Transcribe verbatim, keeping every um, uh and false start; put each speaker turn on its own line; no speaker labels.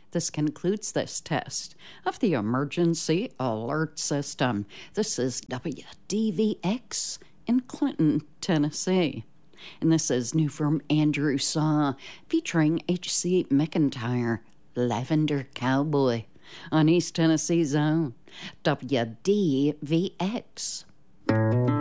This concludes this test of the emergency alert system. This is W D V X in Clinton, Tennessee. And this is new from Andrew Saw, featuring H C McIntyre, Lavender Cowboy, on East Tennessee's own W D V X.